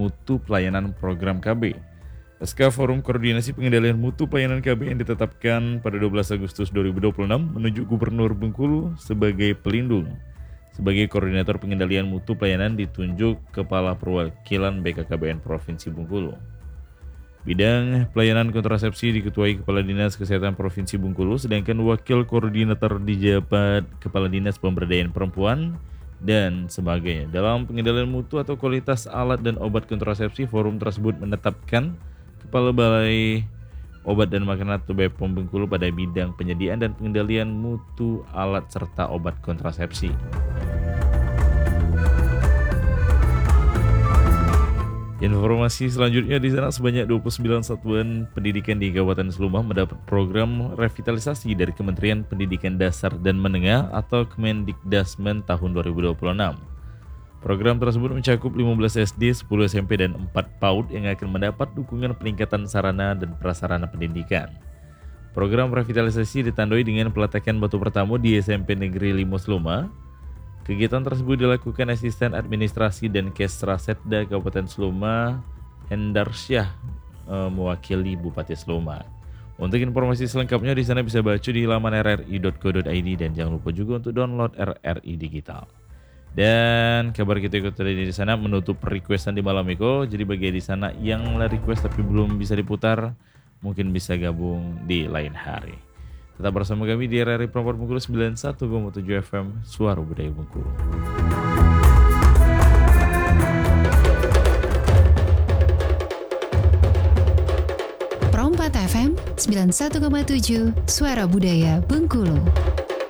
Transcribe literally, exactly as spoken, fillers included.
mutu pelayanan program K B. S K Forum Koordinasi Pengendalian Mutu Pelayanan K B yang ditetapkan pada dua belas Agustus dua ribu dua puluh enam menunjuk Gubernur Bengkulu sebagai pelindung. Sebagai Koordinator Pengendalian Mutu Pelayanan ditunjuk Kepala Perwakilan B K K B N Provinsi Bengkulu. Bidang pelayanan kontrasepsi diketuai Kepala Dinas Kesehatan Provinsi Bengkulu, sedangkan Wakil Koordinator dijabat Kepala Dinas Pemberdayaan Perempuan dan sebagainya. Dalam pengendalian mutu atau kualitas alat dan obat kontrasepsi, forum tersebut menetapkan Kepala Balai Obat dan Makanan atau B P O M Bengkulu pada bidang penyediaan dan pengendalian mutu alat serta obat kontrasepsi. Informasi selanjutnya, di sana sebanyak dua puluh sembilan satuan pendidikan di Kabupaten Selumah mendapat program revitalisasi dari Kementerian Pendidikan Dasar dan Menengah atau Kemendikdasmen tahun dua ribu dua puluh enam. Program tersebut mencakup lima belas S D, sepuluh S M P, dan empat PAUD yang akan mendapat dukungan peningkatan sarana dan prasarana pendidikan. Program revitalisasi ditandai dengan peletakan batu pertama di S M P Negeri lima Selumah. Kegiatan tersebut dilakukan Asisten Administrasi dan Kesra Setda Kabupaten Selumah, Hendar Syah, e, mewakili Bupati Selumah. Untuk informasi selengkapnya di sana bisa baca di laman r r i dot co dot i d dan jangan lupa juga untuk download R R I Digital. Dan kabar kita ikut tadi di sana menutup requestan di malam Eko. Jadi bagi di sana yang request tapi belum bisa diputar, mungkin bisa gabung di lain hari. Tetap bersama kami di R R I Perempuan Bengkulu sembilan puluh satu koma tujuh F M, Suara Budaya Bengkulu. Perempat F M sembilan puluh satu koma tujuh, Suara Budaya Bengkulu.